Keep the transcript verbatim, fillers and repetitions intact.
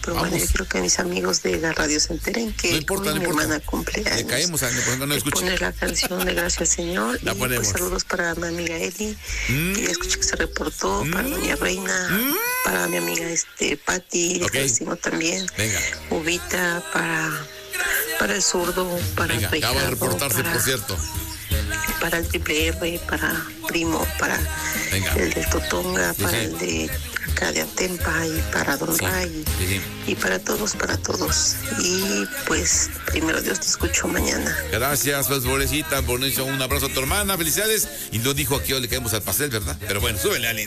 pero Vamos. bueno, yo quiero que mis amigos de la radio se enteren que No importa, hoy no mi importa. hermana cumpleaños. Le caemos a no, no Le escuche. pones la canción de Gracias Señor. La y ponemos. pues saludos para mi amiga Eli, Mm. que ya escuché que se reportó, para Mm. doña Reina, Mm. para mi amiga este Patti, de Ok. Celestino también, Venga, Ubita, para, para el zurdo, para venga, acaba de Ricardo, reportarse, para, por cierto. para el Triple R, para Primo, para Venga. el de Totonga, Sí, para sí. el de acá de Atempa y para Don Sí, Ray. sí, sí. Y para todos, para todos. Y pues, primero Dios, te escucho mañana. Gracias, pues, pobrecita, por eso un abrazo a tu hermana, felicidades. Y no dijo a qué hora le caemos al pastel, ¿verdad? Pero bueno, súbele, Ali.